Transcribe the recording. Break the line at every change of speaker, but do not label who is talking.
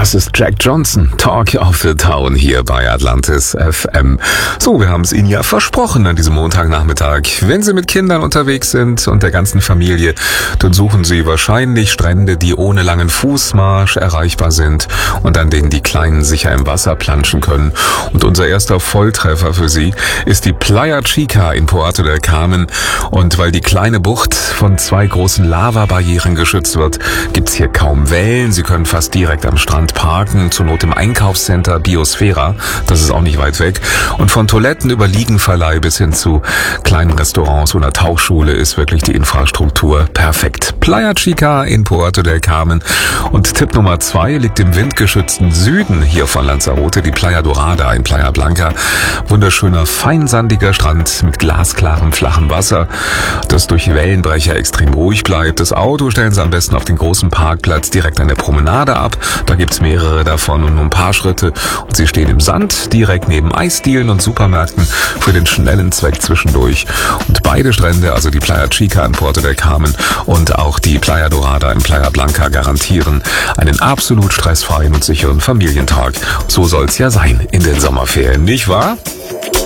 Das ist Jack Johnson, Talk of the Town hier bei Atlantis FM. So, wir haben es Ihnen ja versprochen an diesem Montagnachmittag. Wenn Sie mit Kindern unterwegs sind und der ganzen Familie, dann suchen Sie wahrscheinlich Strände, die ohne langen Fußmarsch erreichbar sind und an denen die Kleinen sicher im Wasser planschen können. Und unser erster Volltreffer für Sie ist die Playa Chica in Puerto del Carmen. Und weil die kleine Bucht von 2 großen Lavabarrieren geschützt wird, gibt's hier kaum Wellen. Sie können fast direkt am Strand parken, zur Not im Einkaufscenter Biosphera, das ist auch nicht weit weg. Und von Toiletten über Liegenverleih bis hin zu kleinen Restaurants oder Tauchschule ist wirklich die Infrastruktur perfekt. Playa Chica in Puerto del Carmen. Und Tipp Nummer 2 liegt im windgeschützten Süden hier von Lanzarote, die Playa Dorada in Playa Blanca. Wunderschöner, feinsandiger Strand mit glasklarem, flachem Wasser, das durch Wellenbrecher extrem ruhig bleibt. Das Auto stellen Sie am besten auf den großen Parkplatz direkt an der Promenade ab. Da gibt's mehrere davon und nur ein paar Schritte. Und Sie stehen im Sand, direkt neben Eisdielen und Supermärkten für den schnellen Zweck zwischendurch. Und beide Strände, also die Playa Chica in Puerto del Carmen und auch die Playa Dorada in Playa Blanca, garantieren einen absolut stressfreien und sicheren Familientag. So soll's ja sein in den Sommerferien, nicht wahr?